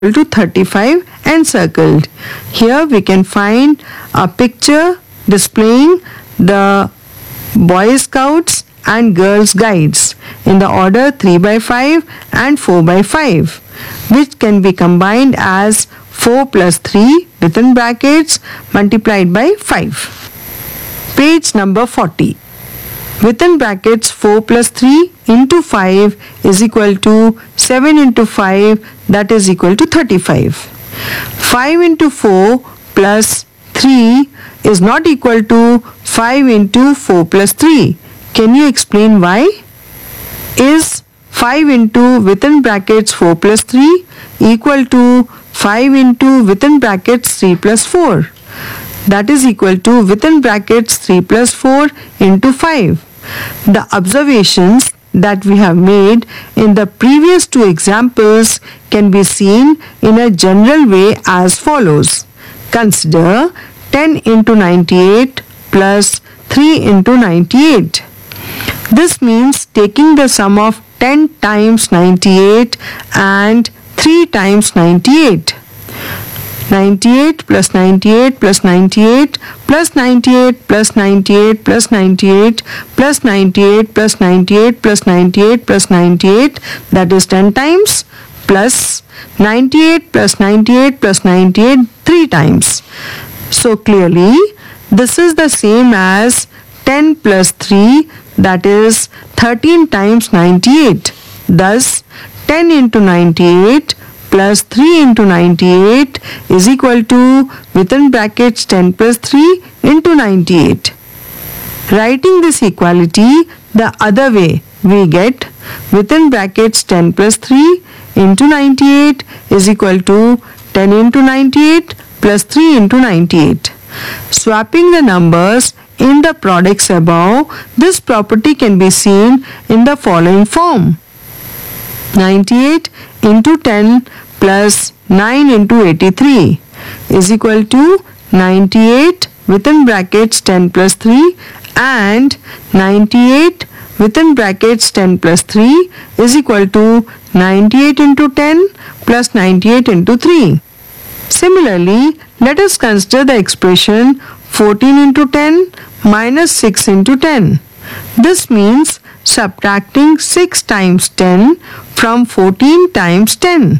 equal to 35 encircled. Here we can find a picture displaying the Boy Scouts and Girls Guides in the order 3 by 5 and 4 by 5, which can be combined as 4 plus 3 within brackets multiplied by 5. Page number 40. Within brackets 4 plus 3 into 5 is equal to 7 into 5, that is equal to 35. 5 into 4 plus 3 is not equal to 5 into 4 plus 3. Can you explain why? Is 5 into within brackets 4 plus 3 equal to 5 into within brackets 3 plus 4? That is equal to within brackets 3 plus 4 into 5. The observations that we have made in the previous two examples can be seen in a general way as follows. Consider 10 into 98 plus 3 into 98. This means taking the sum of 10 times 98 and 3 times 98. 98 plus 98 plus 98 plus 98 plus 98 plus 98 plus 98 plus 98 plus 98 plus 98, that is 10 times, plus 98 plus 98 plus 98 3 times. So clearly this is the same as 10 plus 3, that is 13 times 98. Thus 10 into 98 plus 3 into 98 is equal to within brackets 10 plus 3 into 98. Writing this equality the other way, we get within brackets 10 plus 3 into 98 is equal to 10 into 98 plus 3 into 98. Swapping the numbers in the products above, this property can be seen in the following form. 98 into 10 plus 9 into 83 is equal to 98 within brackets 10 plus 3 and 98 within brackets 10 plus 3 is equal to 98 into 10 plus 98 into 3. Similarly, let us consider the expression 14 into 10 minus 6 into 10. This means subtracting 6 times 10 from 14 times 10.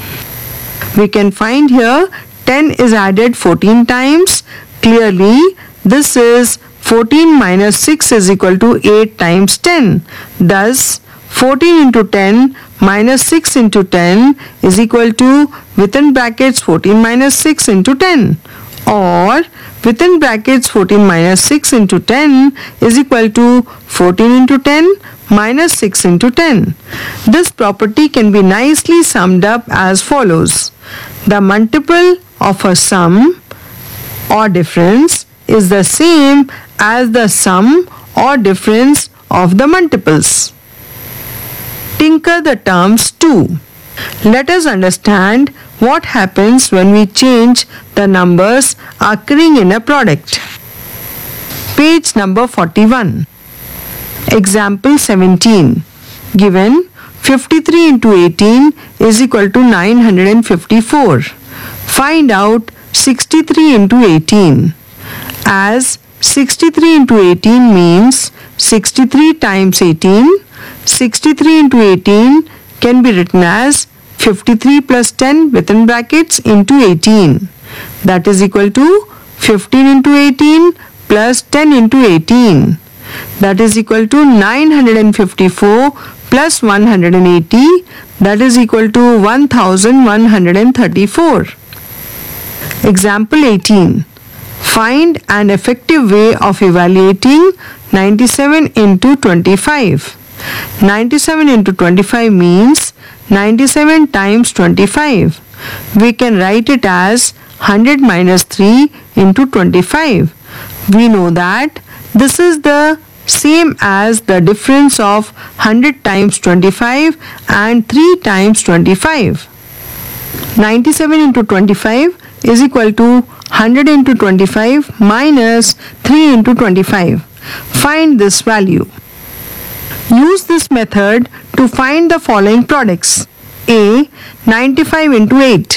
We can find here 10 is added 14 times. Clearly, this is 14 minus 6 is equal to 8 times 10. Thus, 14 into 10 minus 6 into 10 is equal to within brackets 14 minus 6 into 10, or within brackets 14 minus 6 into 10 is equal to 14 into 10 minus 6 into 10. This property can be nicely summed up as follows. The multiple of a sum or difference is the same as the sum or difference of the multiples. Tinker the terms too. Let us understand what happens when we change the numbers occurring in a product. Page number 41. Example 17. Given 53 into 18 is equal to 954. Find out 63 into 18. As 63 into 18 means 63 times 18, 63 into 18 can be written as 53 plus 10 within brackets into 18. That is equal to 15 into 18 plus 10 into 18. That is equal to 954 plus 180. That is equal to 1134. Example 18. Find an effective way of evaluating 97 into 25. 97 into 25 means 97 times 25. We can write it as 100 minus 3 into 25. We know that this is the same as the difference of 100 times 25 and 3 times 25. 97 into 25 is equal to 100 into 25 minus 3 into 25. Find this value. Use this method to find the following products. A. 95 into 8.